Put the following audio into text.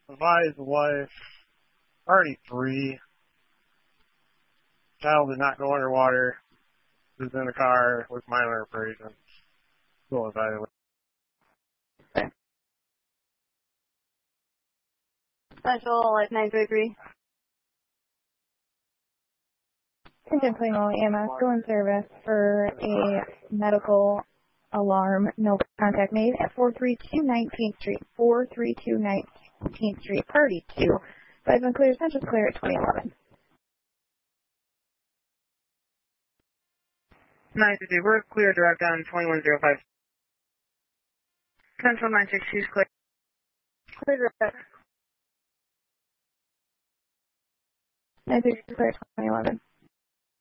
Advise the wife. Party 3. Child did not go underwater. Was in a car with minor abrasions. We'll evaluate. Central, Life 933. Engine Plano EMS, go in service for a medical alarm. No contact made at 432 19th Street. 432 19th Street, Party 2. But been clear, Central clear at 2011. 933, we're clear direct on 2105. Central 962 is clear. Clear direct. 932 clear at 2011.